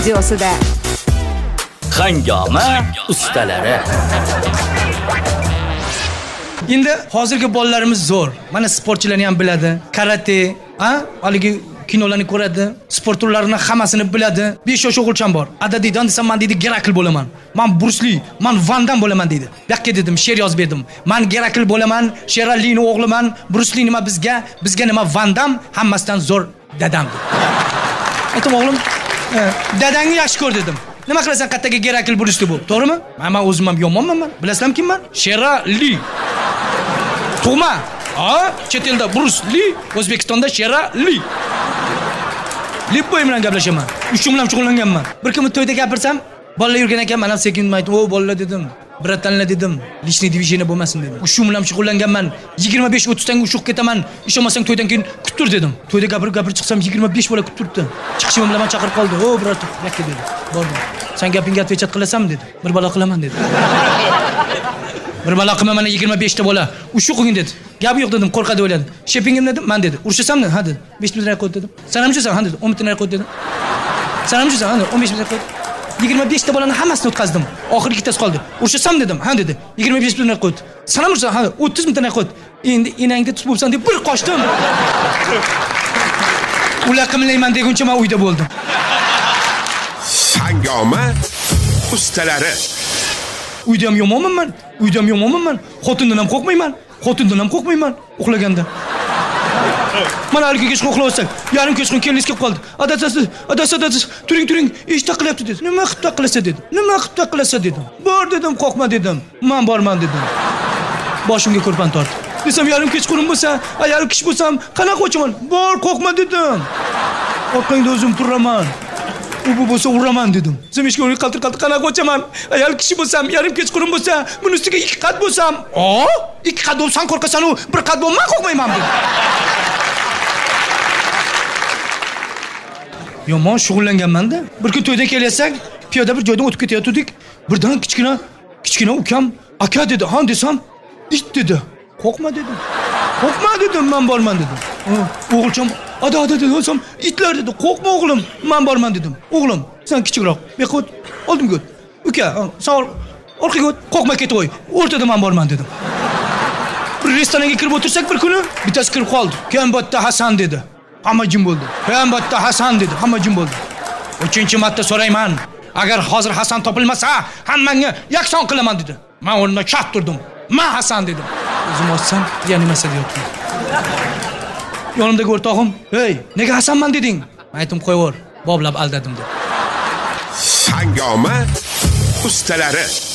radiosida. Hangoma ustalari. Endi hozirgi bolalarimiz zo'r. Mana sportchilarni ham biladi. Karate, haligi kinolarni ko'radi, sport turlarini hammasini biladi. 5 yosh o'g'ilcham bor. Adadiydan desam, men deydi Gerakl bo'laman. Men Bruce Lee, men Van Damme bo'laman deydi. Bu yerga dedim, she'r yozib berdim. Men Gerakl bo'laman, Sheralining o'g'liman. Bruce Lee nima bizga nima Van Damme, hammasidan zo'r dadam. Aytdim o'g'lim, dadangni yaxshi ko'r dedim. Nima qilasan qattaga Gerakl Bruce Lee bu? To'g'rimi? Men o'zim ham yomonman men. Bilasizmi kimman? Sherali. To'g'ma. Chet elda Bruce Lee, O'zbekistonda Sherali. Lipboy bilan gaplashaman. Shu bilan shug'ullanganman. Bir kun to'yda gapirsam, bolalar yurgan ekan, men ham sekin aytdim, "O bolalar" dedim. "Bratanlar" dedim. "Lishniy diviziyani bo'lmasin" dedim. Shu bilan shug'ullanganman. 25-30 tanga ushib ketaman. Ishonmasang to'ydan keyin kutib tur dedim. To'yda gapirib chiqsam 25 bola kutib turibdi. Chiqishim bilan chaqirib qoldi. "O brat, yakka" dedi. "Bordim. Sen gapingga atvet qilasanmi?" dedi. "Bir bola qilaman" dedi. Bir bola qilma, mana 25 ta bola. Ushu qilgin dedi. Gapi yo'q dedim, qo'rqadi o'yladi. "Shepingim" dedim, "Men" dedi. "Urishasammi?" "Ha" dedi. "5 ming qo'y" dedim. "Sen ham urishasan?" "Ha" dedi. "10 ming qo'y" dedim. "Sen ham urishasan?" "Ha" dedi. "15 ming qo'y." 25 ta bolani hammasini o'tkazdim. Oxirgi ikkitasi qoldi. "Urishasan" dedim. "Ha" dedi. 25 ming qo'y." "Sen ham urishasan?" "Ha" dedi. 30 ming qo'y. Endi enangda tut bo'lsan deb bir qochdim. Ular qimlayman deguncha men uyda bo'ldim. Hangoma ustalari. Uyda ham yomonman. Uyda ham yomonman. Xotindan ham qo'rqmayman. Uxlaganda. Mana haligi kechqurun uxlayotsak, yarim kechqurun kelib qoldi. Adasiz, turing, ish taqilyapti dedi. "Nima qilib taqilasa" dedim. "Bor" dedim, "Qo'rqma" dedim. "Men borman" dedim. Boshimga ko'rpan tortdi. Desam, yarim kechqurun bo'lsa, ayol kishi bo'lsam, qanaqa qo'chaman? "Bor, qo'rqma" dedim. "Orqangda o'zim turaman. U bo'lsa uraman" dedim. Zemishga o'rib qaltir qanaqa qo'chaman? Ayol kishi bo'lsam, yarim kechqurun bo'lsa, buni ustiga 2 qat bo'lsam, 2 qat bo'lsam qo'rqasan-u, 1 qat bo'lman qo'rqmayman dedim. Yomon shug'ullanganman-da. Bir kun to'ydan kelasak, piyoda bir joydan o'tib ketayotdik. Birdan kichkina ukam, "Aka" dedi. "Ha" desam, "It" dedi. "Qo'rqma" dedim. "Qo'rqma" dedim, "Men borman" dedim. O'g'ilcham, "Ada" dedi. "O'zim itlar" dedi. "Qo'rqma o'g'lim, men borman" dedim. "O'g'lim, sen kichikroq. Bu yoqqa o't, oldimga o't. Uka, sen orqaga o't, qo'rqma ketib qo'y. O'rtada men borman" dedim. Bir restoranga kirib o'tirsak bir kuni, bittasi kirib qoldi. "Kim bu yerda Hasan" dedi. Hamma jim bo'ldi. "Kim bu yerda Hasan" dedi. Hamma jim bo'ldi. 3-marta so'rayman. "Agar hozir Hasan topilmasa, hammangni yakson qilaman" dedi. Men o'rnimdan chat turdim. "Men Hasan" dedim. O'zim ochsam, reanimatsiya deyapman. Yonimdagi o'rtog'im, "Hey, nega Hasanman deding?" Men aytdim, "Qo'yaver, boblab aldadim" dedi. Hangoma ustalari.